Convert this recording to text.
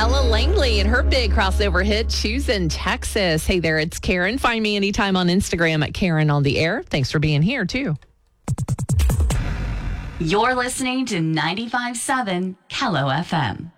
Ella Langley and her big crossover hit, Choosing Texas. Hey there, it's Karen. Find me anytime on Instagram at Karen on the Air. Thanks for being here, too. You're listening to 95.7 Kello FM.